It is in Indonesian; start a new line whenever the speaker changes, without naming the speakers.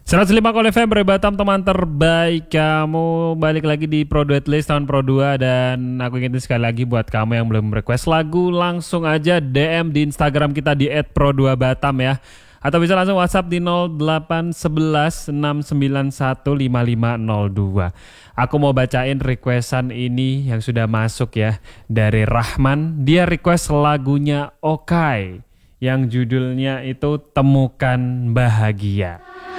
105 FM Roy Batam, teman terbaik kamu. Balik lagi di Pro Duet List tahun Pro 2. Dan aku ingetin sekali lagi buat kamu yang belum request lagu, langsung aja DM di Instagram kita di @pro2batam ya. Atau bisa langsung WhatsApp di 0811 691 5502. Aku mau bacain requestan ini yang sudah masuk ya. Dari Rahman, dia request lagunya Okai yang judulnya itu Temukan Bahagia.